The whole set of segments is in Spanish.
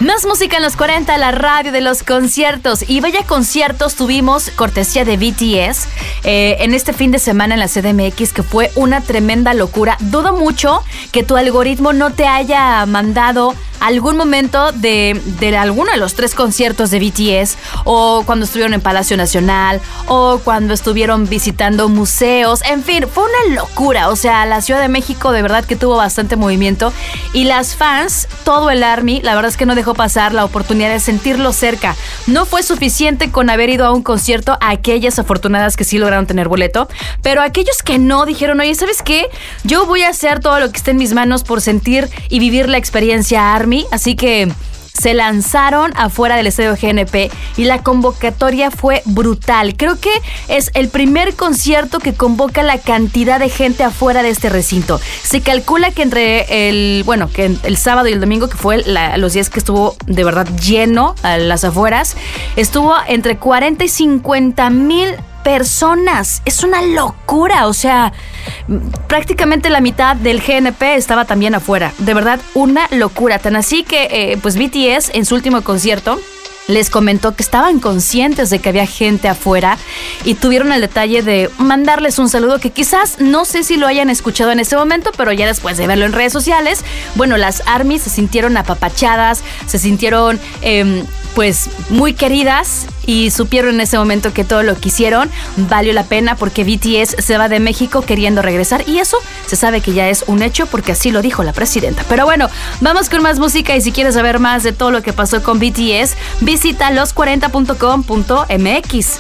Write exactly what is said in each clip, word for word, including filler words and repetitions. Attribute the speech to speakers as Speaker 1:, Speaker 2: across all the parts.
Speaker 1: Más música en los cuarenta, la radio de los conciertos. Y vaya conciertos tuvimos, cortesía de B T S, eh, en este fin de semana en la C D M X, que fue una tremenda locura. Dudo mucho que tu algoritmo no te haya mandado algún momento de, de alguno de los tres conciertos de B T S, o cuando estuvieron en Palacio Nacional, o cuando estuvieron visitando museos. En fin, fue una locura. O sea, la Ciudad de México de verdad que tuvo bastante movimiento, y las fans, todo el ARMY, la verdad es que no dejó pasar la oportunidad de sentirlo cerca. No fue suficiente con haber ido a un concierto a aquellas afortunadas que sí lograron tener boleto, pero aquellos que no dijeron, oye, ¿sabes qué? Yo voy a hacer todo lo que esté en mis manos por sentir y vivir la experiencia ARMY. Así que se lanzaron afuera del estadio G N P y la convocatoria fue brutal. Creo que es el primer concierto que convoca la cantidad de gente afuera de este recinto. Se calcula que entre el, bueno, que el sábado y el domingo, que fue la, los días que estuvo de verdad lleno a las afueras, estuvo entre cuarenta y cincuenta mil personas. Es una locura. O sea, prácticamente la mitad del G N P estaba también afuera. De verdad, una locura. Tan así que, eh, pues B T S en su último concierto les comentó que estaban conscientes de que había gente afuera y tuvieron el detalle de mandarles un saludo que quizás no sé si lo hayan escuchado en ese momento, pero ya después de verlo en redes sociales, bueno, las ARMY se sintieron apapachadas, se sintieron eh, pues muy queridas, y supieron en ese momento que todo lo que hicieron valió la pena, porque B T S se va de México queriendo regresar, y eso se sabe que ya es un hecho porque así lo dijo la presidenta. Pero bueno, vamos con más música, y si quieres saber más de todo lo que pasó con B T S, visita los cuarenta punto com punto m x.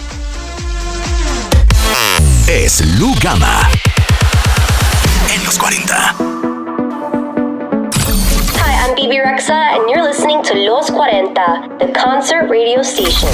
Speaker 2: Es Lu Gama en los cuarenta.
Speaker 3: Hi, I'm Bibi Rexa, and you're listening to Los cuarenta, the concert radio station.